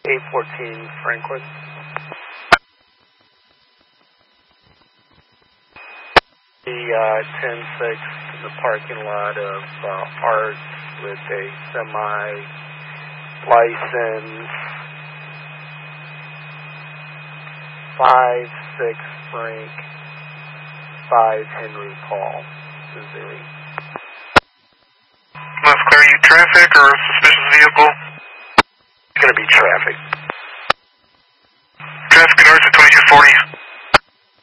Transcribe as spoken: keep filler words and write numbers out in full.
eight fourteen Franklin. The uh, ten six in the parking lot of uh, Arts with a semi license five six Frank five Henry Paul, Missouri. Must clear you traffic or suspicious vehicle? It's going to be traffic. Traffic at Arts at twenty-two forty.